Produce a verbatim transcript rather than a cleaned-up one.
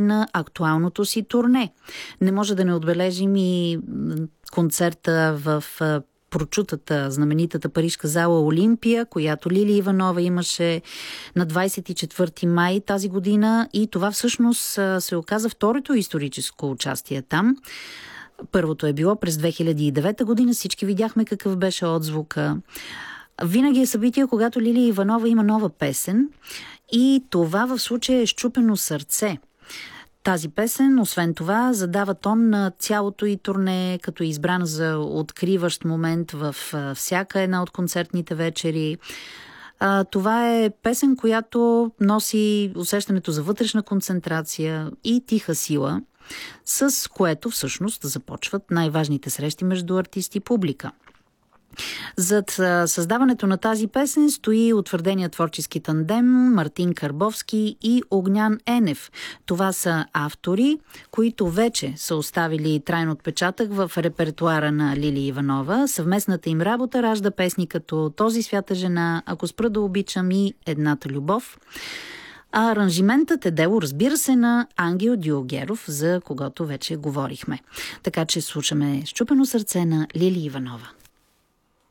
на актуалното си турне. Не може да не отбележим и концерта в прочутата, знаменитата парижка зала Олимпия, която Лили Иванова имаше на двадесет и четвърти май тази година, и това всъщност се оказа второто историческо участие там. Първото е било през две хиляди и девета година, всички видяхме какъв беше отзвука. Винаги е събитие, когато Лили Иванова има нова песен, и това в случая е Счупено сърце. Тази песен, освен това, задава тон на цялото и турне, като е избрана за откриващ момент в всяка една от концертните вечери. А, това е песен, която носи усещането за вътрешна концентрация и тиха сила, с което всъщност започват най-важните срещи между артист и публика. Зад създаването на тази песен стои утвърдения творчески тандем Мартин Карбовски и Огнян Енев. Това са автори, които вече са оставили трайен отпечатък в репертуара на Лили Иванова. Съвместната им работа ражда песни като "Този свята жена", "Ако спра да обичам" и "Едната любов". А аранжиментът е дело, разбира се, на Ангел Дюогеров, за когото вече говорихме. Така че слушаме "Счупено сърце" на Лили Иванова.